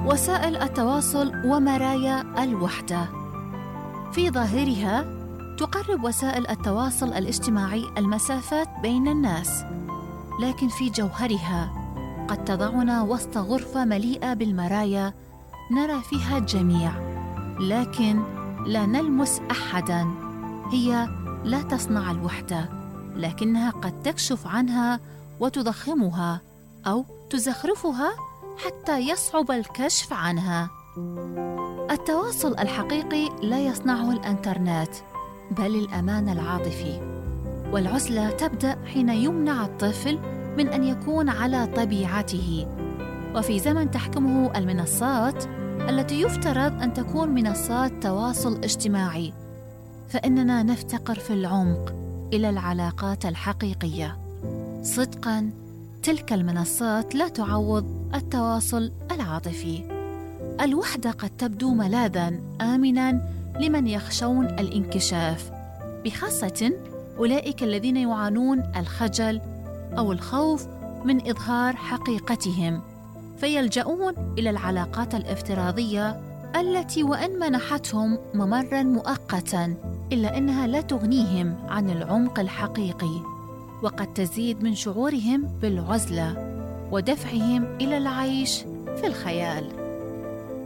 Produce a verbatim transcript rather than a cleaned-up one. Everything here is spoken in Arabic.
وسائل التواصل ومرايا الوحدة. في ظاهرها تقرب وسائل التواصل الاجتماعي المسافات بين الناس، لكن في جوهرها قد تضعنا وسط غرفة مليئة بالمرايا نرى فيها الجميع، لكن لا نلمس أحداً. هي لا تصنع الوحدة، لكنها قد تكشف عنها وتضخمها أو تزخرفها حتى يصعب الكشف عنها. التواصل الحقيقي لا يصنعه الإنترنت، بل الأمان العاطفي. والعزلة تبدأ حين يمنع الطفل من أن يكون على طبيعته. وفي زمن تحكمه المنصات التي يفترض أن تكون منصات تواصل اجتماعي، فإننا نفتقر في العمق إلى العلاقات الحقيقية. صدقاً، تلك المنصات لا تعوض التواصل العاطفي. الوحدة قد تبدو ملاذاً آمناً لمن يخشون الانكشاف، بخاصة أولئك الذين يعانون الخجل أو الخوف من إظهار حقيقتهم، فيلجؤون إلى العلاقات الافتراضية التي وإن منحتهم ممراً مؤقتاً إلا أنها لا تغنيهم عن العمق الحقيقي، وقد تزيد من شعورهم بالعزلة ودفعهم إلى العيش في الخيال.